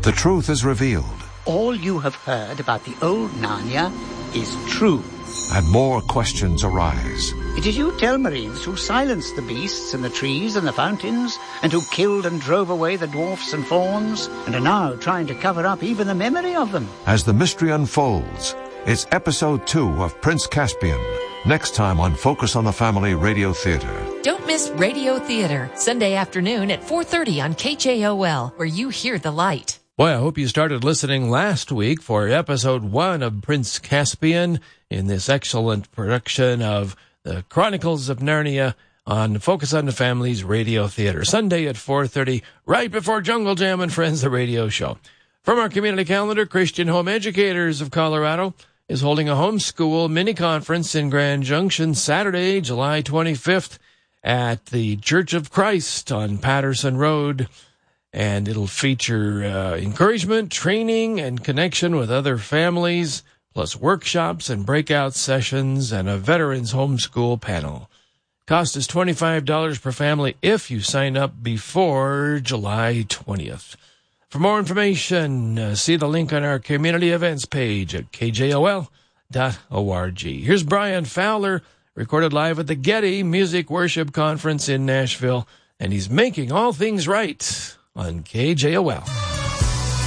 the truth is revealed. All you have heard about the old Narnia is true. And more questions arise. It is you Telmarines who silenced the beasts and the trees and the fountains, and who killed and drove away the dwarfs and fauns, and are now trying to cover up even the memory of them. As the mystery unfolds, it's episode 2 of Prince Caspian, next time on Focus on the Family Radio Theater. Don't miss Radio Theater, Sunday afternoon at 4:30 on KJOL, where you hear the light. Boy, I hope you started listening last week for episode 1 of Prince Caspian in this excellent production of the Chronicles of Narnia on Focus on the Family's Radio Theater, Sunday at 4:30, right before Jungle Jam and Friends, the radio show. From our community calendar, Christian Home Educators of Colorado is holding a homeschool mini-conference in Grand Junction Saturday, July 25th at the Church of Christ on Patterson Road. And it'll feature encouragement, training, and connection with other families, plus workshops and breakout sessions and a veterans homeschool panel. Cost is $25 per family if you sign up before July 20th. For more information, see the link on our community events page at kjol.org. Here's Brian Fowler, recorded live at the Getty Music Worship Conference in Nashville, and he's making all things right on KJOL.